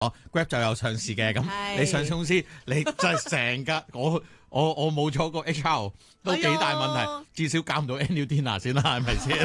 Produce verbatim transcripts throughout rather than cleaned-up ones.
哦 Grab 就有上市嘅，咁你上市公司你就係成架我我我冇咗個 H R 都幾大問題，至少搞唔到 annual dinner 先啦，係咪先？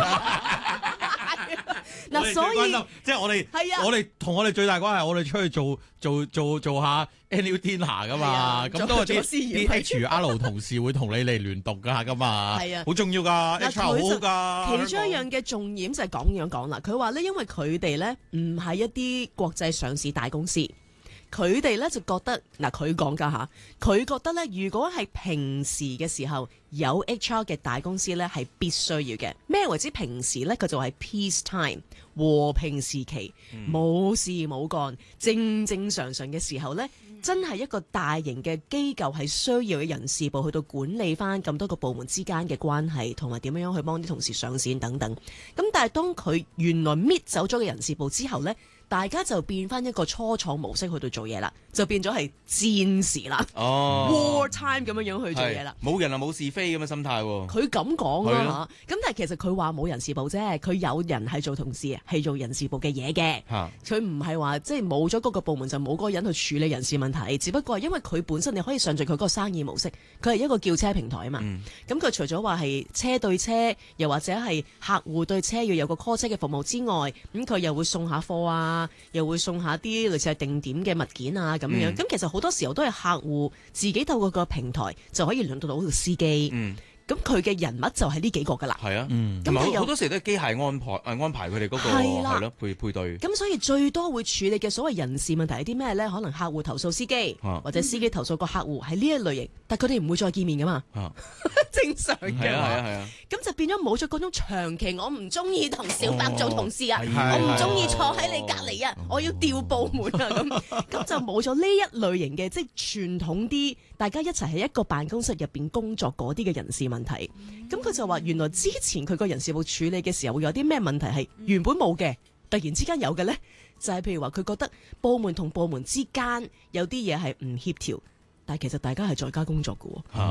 嗱，所以即係我哋，我哋同我哋最大關係，我哋出去做做做做下 annual dinner 噶嘛，咁都係啲啲 H R 同事會同你嚟聯動噶噶嘛，係啊，好重要噶 ，H R 好好噶。 其中一樣嘅重點就係講樣講啦，佢話咧，因為佢哋咧唔係一啲國際上市大公司。佢哋咧就覺得嗱，佢講㗎吓，佢覺得咧，如果係平時嘅時候有 H R 嘅大公司咧，係必須要嘅。咩為之平時咧？佢就係 peace time 和平時期，冇、嗯、事冇幹，正正常常嘅時候咧，真係一個大型嘅機構係需要嘅人事部去到管理翻咁多個部門之間嘅關係，同埋點樣樣去幫啲同事上線等等。咁但係當佢原來搣走咗嘅人事部之後咧，大家就變翻一個初創模式去到做嘢啦，就變咗係戰時啦、哦、，war time 咁樣樣去做嘢啦。 冇人啊冇是非咁嘅心態喎。 佢咁講啦嚇，咁但係其實佢話冇人事部啫，佢有人係做同事，係做人事部嘅嘢嘅。佢唔係話即係冇咗嗰個部門就冇嗰個人去處理人事問題，只不過係因為佢本身你可以上著佢嗰個生意模式，佢係一個叫車平台啊嘛。咁佢、嗯、除咗話係車對車，又或者係客戶對車要有個 call 車嘅服務之外，咁佢又會送下貨啊。又會送下啲類似係定點嘅物件啊咁樣，咁、嗯、其實好多時候都係客戶自己透過個平台就可以聯絡到個司機。嗯咁佢嘅人物就係呢幾個噶啦， 係啊，咁好多時都係機械安排誒安排佢哋嗰個係咯配配對。咁所以最多會處理嘅所謂人事問題係啲咩咧？可能客戶投訴司機，啊、或者司機投訴個客戶係呢一類型，但佢哋唔會再見面噶嘛，啊、正常嘅。係啊係啊係啊。咁就變咗冇咗嗰種長期我唔中意同小白做同事啊，哦、我唔中意坐喺你隔離啊，哦、我要調部門啊咁，咁就冇咗呢一類型嘅即係傳統啲，大家一齊喺一個辦公室入邊工作嗰啲嘅人事問題。咁佢就話原來之前佢個人事部處理嘅時候會有啲咩問題係原本冇嘅，突然之間有嘅呢？就係、是、譬如話佢覺得部門同部門之間有啲嘢係唔協調，但係其實大家係在家工作嘅。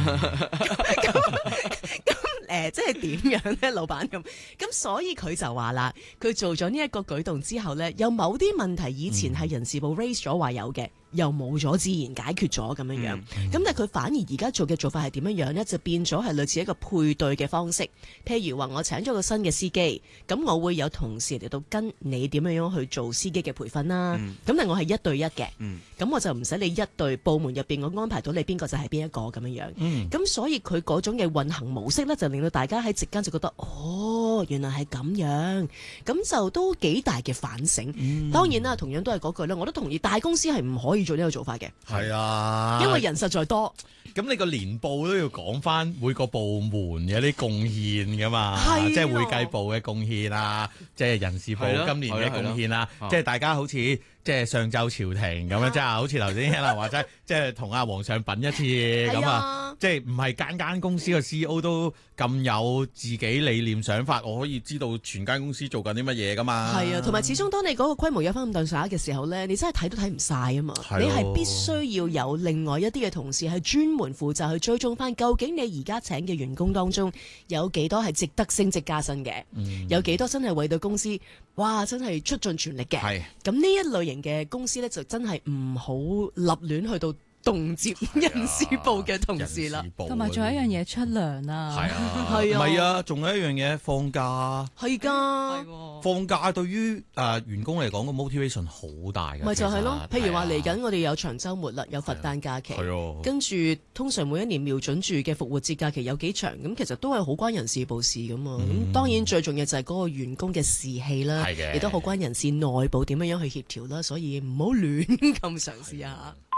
誒，即係點樣咧，老闆咁？咁所以佢就話啦，佢做咗呢一個舉動之後呢，有某啲問題以前係人事部 raise 咗話有嘅，又冇咗，自然解決咗咁樣樣。咁、嗯嗯、但係佢反而而家做嘅做法係點樣樣呢？就變咗係類似一個配對嘅方式。譬如話我請咗個新嘅司機，咁我會有同事嚟到跟你點樣樣去做司機嘅培訓啦。咁、嗯、但係我係一對一嘅，咁、嗯、我就唔使你一對部門入邊我安排到你邊個就係邊一個咁樣樣。咁、嗯、所以佢嗰種嘅運行模式呢，就令到大家喺席間就覺得哦，原來係咁樣，咁就都幾大嘅反省。嗯、當然啦，同樣都係嗰句啦，我都同意大公司係唔可以做呢個做法嘅。 係啊， 因為人實在多。 咁你個年報都要講翻每個部門嘅啲貢獻噶嘛，即係會計部嘅貢獻啊，即係人事部今年嘅貢獻啊，即係大家好似即係上晝朝廷咁樣，即係好似頭先啦話齋，即係同阿皇上品一次咁啊，即係唔係間間公司嘅 C E O 都咁有自己理念想法，我可以知道全間公司做緊啲乜嘢噶嘛。係啊，同埋始終當你嗰個規模有翻咁大上下嘅時候咧，你真係睇都睇唔晒啊嘛。你係必須要有另外一啲嘅同事係專門負責去追蹤翻，究竟你而家請嘅員工當中有幾多係值得升職加薪嘅，嗯、有幾多真係為到公司，哇，真係出盡全力嘅。係咁呢一類型嘅公司咧，就真係唔好立亂去到動接人事部嘅同事啦， 同埋仲有一樣嘢出糧啊， 係啊，係啊，唔係啊，仲有一樣嘢放假， 係噶， 放假對於誒員工嚟講個 motivation 好大嘅， 咪就係咯。譬如話嚟緊我哋有長週末啦，有佛誕假期，跟住通常每一年瞄準住嘅復活節假期有幾長，咁其實都係好關人事部事噶嘛。咁當然最重要就係嗰個員工嘅士氣啦，亦都好關人事內部點樣樣去協調啦。所以唔好亂咁嘗試下。